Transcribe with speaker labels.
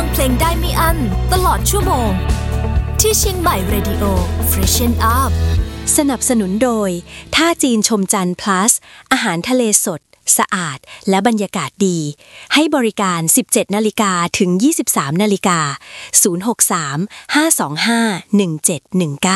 Speaker 1: ฟังเพลงได้ไม่อั้นตลอดชั่วโมงที่เชียงใหม่ Radio Freshen Up
Speaker 2: สนับสนุนโดยท่าจีนชมจันทร์ plus อาหารทะเลสดสะอาดและบรรยากาศดีให้บริการ 17 น.ถึง 23 น. 063 525 1719